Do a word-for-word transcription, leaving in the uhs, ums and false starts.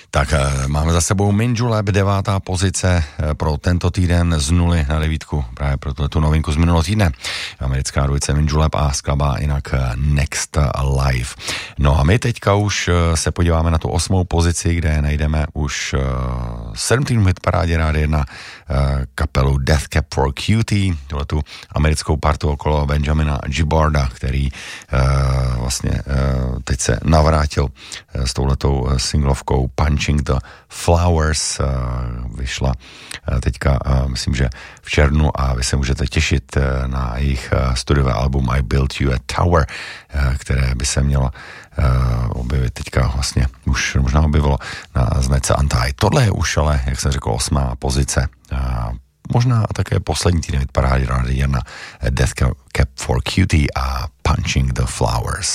Tak máme za sebou Minjulab, devátá pozice pro tento týden z nuly na devítku, právě pro tu novinku z minulého týdne. Americká dvojice Minjulab a skladba jinak Next Life. No a my teďka už se podíváme na tu osmou pozici, kde najdeme už sedm týdnů v hitparádě Rádia jedna kapelu Death Cab for Cutie, tuhletu americkou partu okolo Benjamina Gibarda, který vlastně teď se navrátil s touhletou singlovkou Punching the Flowers, vyšla teďka, myslím, že v červnu a vy se můžete těšit na jejich studiové album I Built You a Tower, které by se mělo objevit teďka vlastně, už možná objevilo na značce Anti. Tohle je už ale, jak jsem řekl, osmá pozice. Možná také poslední týden hitparádě Rádia jedna Death Cab for Cutie a Punching the Flowers.